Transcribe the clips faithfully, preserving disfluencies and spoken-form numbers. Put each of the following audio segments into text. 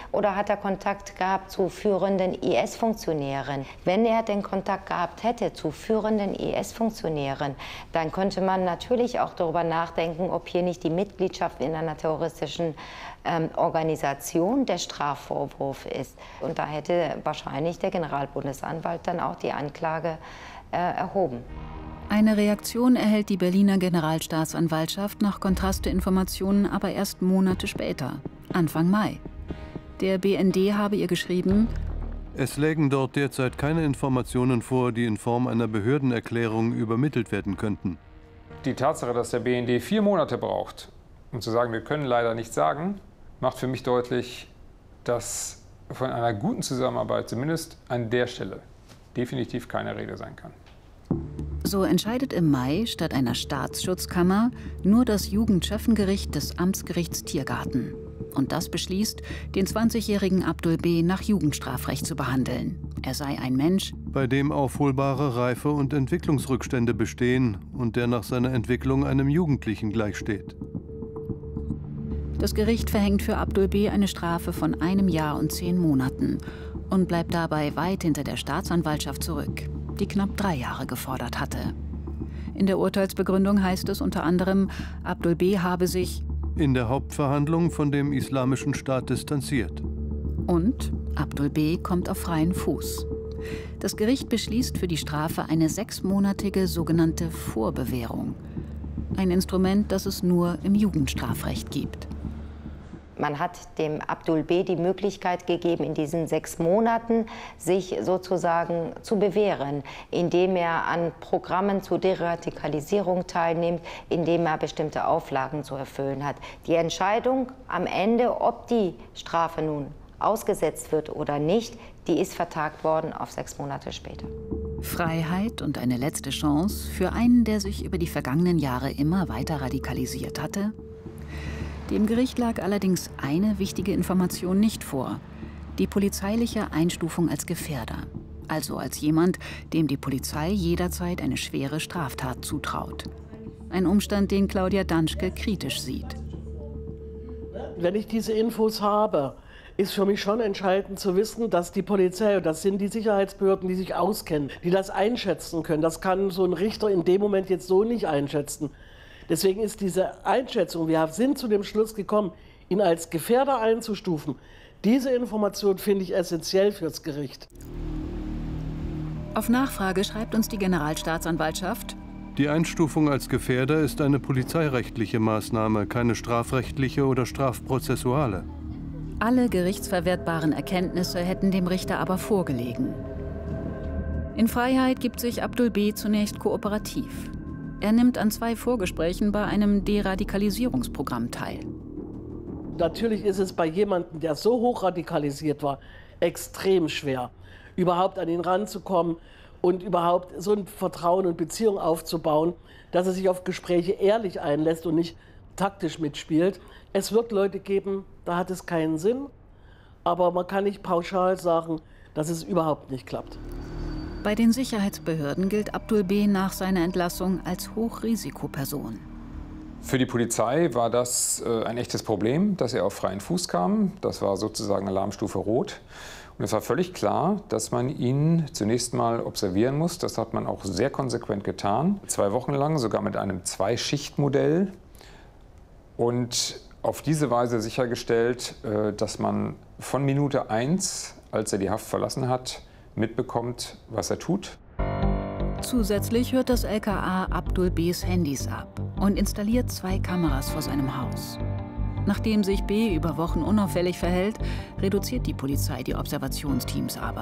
oder hat er Kontakt gehabt zu führenden I S-Funktionären? Wenn er den Kontakt gehabt hätte zu führenden I S-Funktionären, dann könnte man natürlich auch darüber nachdenken, ob hier nicht die Mitgliedschaft in einer terroristischen ähm, Organisation der Strafvorwurf ist. Und da hätte wahrscheinlich der Generalbundesanwalt dann auch die Anklage äh, erhoben. Eine Reaktion erhält die Berliner Generalstaatsanwaltschaft nach Kontraste-Informationen aber erst Monate später, Anfang Mai. Der B N D habe ihr geschrieben: Es lägen dort derzeit keine Informationen vor, die in Form einer Behördenerklärung übermittelt werden könnten. Die Tatsache, dass der B N D vier Monate braucht, um zu sagen, wir können leider nichts sagen, macht für mich deutlich, dass von einer guten Zusammenarbeit zumindest an der Stelle definitiv keine Rede sein kann. So entscheidet im Mai statt einer Staatsschutzkammer nur das Jugendschöffengericht des Amtsgerichts Tiergarten. Und das beschließt, den zwanzigjährigen Abdul B. nach Jugendstrafrecht zu behandeln. Er sei ein Mensch, bei dem aufholbare Reife- und Entwicklungsrückstände bestehen und der nach seiner Entwicklung einem Jugendlichen gleichsteht. Das Gericht verhängt für Abdul B. eine Strafe von einem Jahr und zehn Monaten und bleibt dabei weit hinter der Staatsanwaltschaft zurück, die knapp drei Jahre gefordert hatte. In der Urteilsbegründung heißt es unter anderem, Abdul B. habe sich in der Hauptverhandlung von dem Islamischen Staat distanziert. Und Abdul B. kommt auf freien Fuß. Das Gericht beschließt für die Strafe eine sechsmonatige sogenannte Vorbewährung. Ein Instrument, das es nur im Jugendstrafrecht gibt. Man hat dem Abdul B. die Möglichkeit gegeben, in diesen sechs Monaten sich sozusagen zu bewähren, indem er an Programmen zur Deradikalisierung teilnimmt, indem er bestimmte Auflagen zu erfüllen hat. Die Entscheidung am Ende, ob die Strafe nun ausgesetzt wird oder nicht, die ist vertagt worden auf sechs Monate später. Freiheit und eine letzte Chance für einen, der sich über die vergangenen Jahre immer weiter radikalisiert hatte? Dem Gericht lag allerdings eine wichtige Information nicht vor: die polizeiliche Einstufung als Gefährder, also als jemand, dem die Polizei jederzeit eine schwere Straftat zutraut. Ein Umstand, den Claudia Danschke kritisch sieht. Wenn ich diese Infos habe, ist für mich schon entscheidend zu wissen, dass die Polizei, und das sind die Sicherheitsbehörden, die sich auskennen, die das einschätzen können. Das kann so ein Richter in dem Moment jetzt so nicht einschätzen. Deswegen ist diese Einschätzung, wir sind zu dem Schluss gekommen, ihn als Gefährder einzustufen. Diese Information finde ich essentiell fürs Gericht. Auf Nachfrage schreibt uns die Generalstaatsanwaltschaft: Die Einstufung als Gefährder ist eine polizeirechtliche Maßnahme, keine strafrechtliche oder strafprozessuale. Alle gerichtsverwertbaren Erkenntnisse hätten dem Richter aber vorgelegen. In Freiheit gibt sich Abdul B. zunächst kooperativ. Er nimmt an zwei Vorgesprächen bei einem Deradikalisierungsprogramm teil. Natürlich ist es bei jemandem, der so hoch radikalisiert war, extrem schwer, überhaupt an ihn ranzukommen und überhaupt so ein Vertrauen und Beziehung aufzubauen, dass er sich auf Gespräche ehrlich einlässt und nicht taktisch mitspielt. Es wird Leute geben, da hat es keinen Sinn, aber man kann nicht pauschal sagen, dass es überhaupt nicht klappt. Bei den Sicherheitsbehörden gilt Abdul B. nach seiner Entlassung als Hochrisikoperson. Für die Polizei war das äh, ein echtes Problem, dass er auf freien Fuß kam. Das war sozusagen Alarmstufe Rot. Und es war völlig klar, dass man ihn zunächst mal observieren muss. Das hat man auch sehr konsequent getan. Zwei Wochen lang, sogar mit einem Zwei-Schicht-Modell. Und auf diese Weise sichergestellt, äh, dass man von Minute eins, als er die Haft verlassen hat, mitbekommt, was er tut. Zusätzlich hört das L K A Abdul B.s Handys ab und installiert zwei Kameras vor seinem Haus. Nachdem sich B. über Wochen unauffällig verhält, reduziert die Polizei die Observationsteams aber.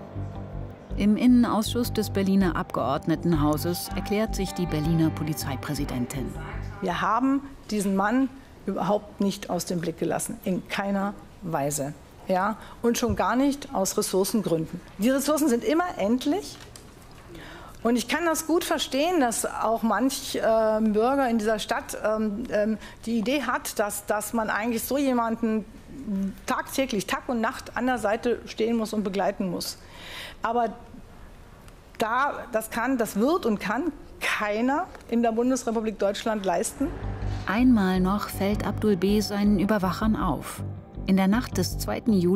Im Innenausschuss des Berliner Abgeordnetenhauses erklärt sich die Berliner Polizeipräsidentin. Wir haben diesen Mann überhaupt nicht aus dem Blick gelassen, in keiner Weise. Ja, und schon gar nicht aus Ressourcengründen. Die Ressourcen sind immer endlich. Und ich kann das gut verstehen, dass auch manch äh, Bürger in dieser Stadt ähm, ähm, die Idee hat, dass, dass man eigentlich so jemanden tagtäglich, Tag und Nacht an der Seite stehen muss und begleiten muss. Aber da, das kann, das wird und kann keiner in der Bundesrepublik Deutschland leisten. Einmal noch fällt Abdul B. seinen Überwachern auf. In der Nacht des zweiten Juli